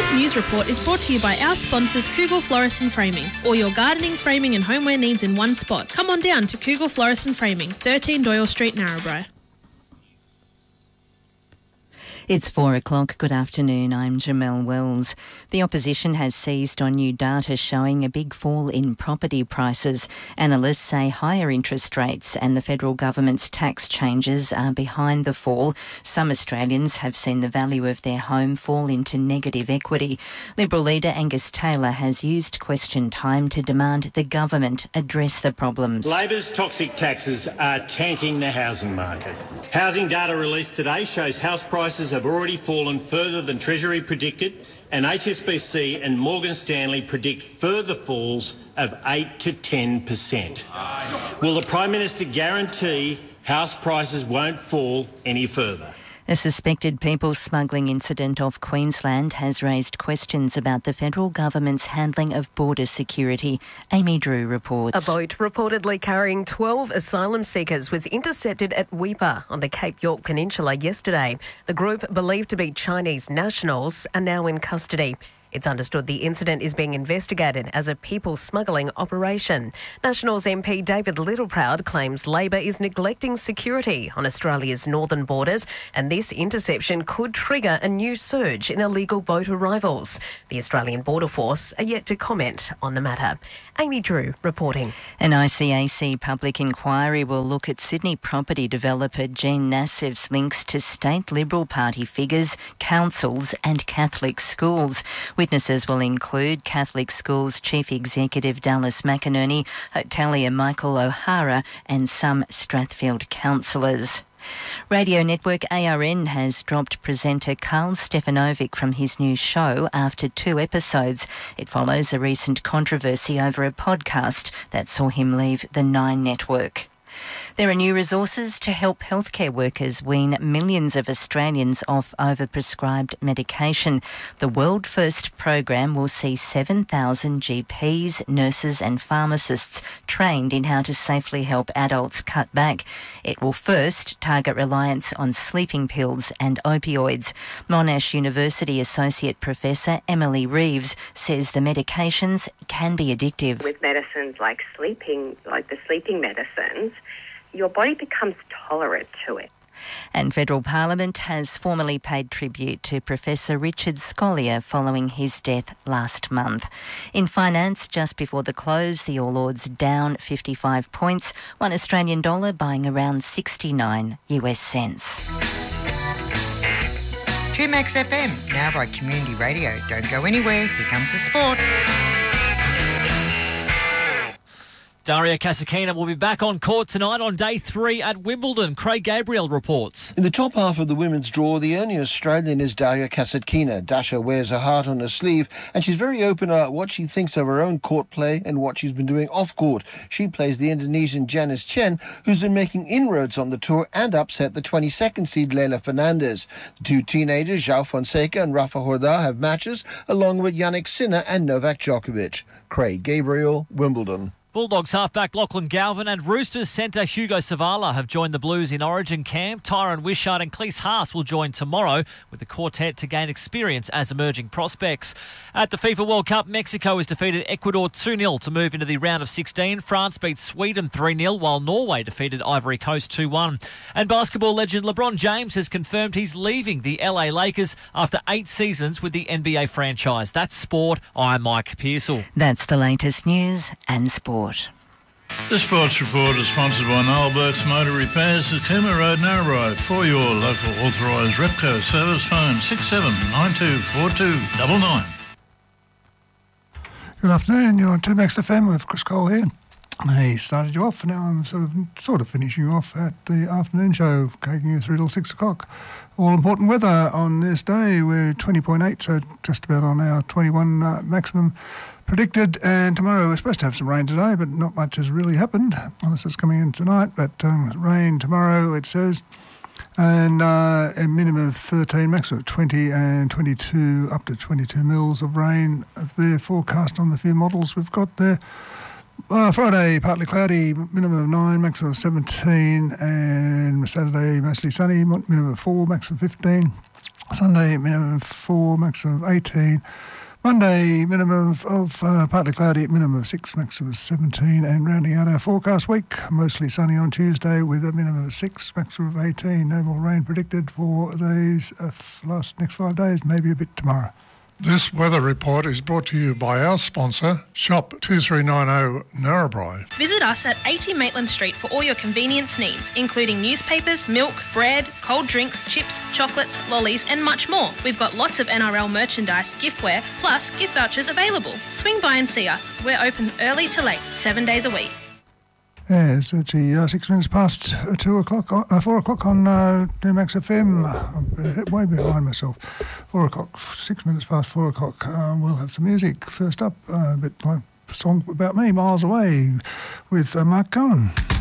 This news report is brought to you by our sponsors Kugel Florist and Framing. All your gardening, framing and homeware needs in one spot. Come on down to Kugel Florist and Framing, 13 Doyle Street, Narrabri. It's 4 o'clock. Good afternoon. I'm Jamelle Wells. The opposition has seized on new data showing a big fall in property prices. Analysts say higher interest rates and the federal government's tax changes are behind the fall. Some Australians have seen the value of their home fall into negative equity. Liberal leader Angus Taylor has used question time to demand the government address the problems. Labor's toxic taxes are tanking the housing market. Housing data released today shows house prices have already fallen further than Treasury predicted, and HSBC and Morgan Stanley predict further falls of 8 to 10%. Will the Prime Minister guarantee house prices won't fall any further? A suspected people smuggling incident off Queensland has raised questions about the federal government's handling of border security. Amy Drew reports. A boat reportedly carrying 12 asylum seekers was intercepted at Weipa on the Cape York Peninsula yesterday. The group, believed to be Chinese nationals, are now in custody. It's understood the incident is being investigated as a people smuggling operation. Nationals MP David Littleproud claims Labor is neglecting security on Australia's northern borders, and this interception could trigger a new surge in illegal boat arrivals. The Australian Border Force are yet to comment on the matter. Amy Drew reporting. An ICAC public inquiry will look at Sydney property developer Jean Nassev's links to state Liberal Party figures, councils and Catholic schools. Witnesses will include Catholic Schools Chief Executive Dallas McInerney, hotelier Michael O'Hara and some Strathfield councillors. Radio network ARN has dropped presenter Carl Stefanovic from his new show after 2 episodes. It follows a recent controversy over a podcast that saw him leave the Nine network. There are new resources to help healthcare workers wean millions of Australians off overprescribed medication. The World First program will see 7,000 GPs, nurses and pharmacists trained in how to safely help adults cut back. It will first target reliance on sleeping pills and opioids. Monash University Associate Professor Emily Reeves says the medications can be addictive. With medicines like the sleeping medicines, your body becomes tolerant to it. And Federal Parliament has formally paid tribute to Professor Richard Scolyer following his death last month. In finance, just before the close, the All Ords down 55 points, $1 Australian buying around 69 US cents. 2Max FM, now by Community Radio. Don't go anywhere, here comes the sport. Daria Kasatkina will be back on court tonight on day 3 at Wimbledon. Craig Gabriel reports. In the top half of the women's draw, the only Australian is Daria Kasatkina. Dasha wears her heart on her sleeve, and she's very open about what she thinks of her own court play and what she's been doing off court. She plays the Indonesian Janice Chen, who's been making inroads on the tour and upset the 22nd seed Leylah Fernandez. The two teenagers, João Fonseca and Rafa Jordão, have matches, along with Jannik Sinner and Novak Djokovic. Craig Gabriel, Wimbledon. Bulldogs halfback Lachlan Galvin and Roosters centre Hugo Savala have joined the Blues in Origin camp. Tyrone Wishart and Cleese Haas will join tomorrow with the quartet to gain experience as emerging prospects. At the FIFA World Cup, Mexico has defeated Ecuador 2-0 to move into the round of 16. France beat Sweden 3-0, while Norway defeated Ivory Coast 2-1. And basketball legend LeBron James has confirmed he's leaving the LA Lakers after 8 seasons with the NBA franchise. That's sport. I'm Mike Pearsall. That's the latest news and sport. The Sports Report is sponsored by Noel Burke's Motor Repairs at Cooma Road, Narrabri. For your local authorised Repco service, phone 67924299. Good afternoon, you're on 2Max FM with Chris Cole here. He started you off, and now I'm sort of finishing you off at the afternoon show, taking you through till 6 o'clock. All important weather on this day. We're 20.8, so just about on our 21 maximum predicted, and tomorrow we're supposed to have some rain today, but not much has really happened, unless it's coming in tonight, but rain tomorrow, it says, and a minimum of 13, maximum of 20 and 22, up to 22 mils of rain. They're forecast on the few models we've got there. Friday, partly cloudy, minimum of 9, maximum of 17, and Saturday, mostly sunny, minimum of 4, maximum of 15. Sunday, minimum of 4, maximum of 18. Monday, minimum of partly cloudy, minimum of 6, maximum of 17. And rounding out our forecast week, mostly sunny on Tuesday with a minimum of 6, maximum of 18. No more rain predicted for these next 5 days, maybe a bit tomorrow. This weather report is brought to you by our sponsor, Shop 2390 Narrabri. Visit us at 80 Maitland Street for all your convenience needs, including newspapers, milk, bread, cold drinks, chips, chocolates, lollies and much more. We've got lots of NRL merchandise, giftware, plus gift vouchers available. Swing by and see us. We're open early to late, 7 days a week. Yeah, it's actually 6 minutes past 4 o'clock on Newmax FM. I'm way behind myself. 4 o'clock, 6 minutes past 4 o'clock. We'll have some music. First up, a bit like a song about me, Miles Away, with Mark Cohen.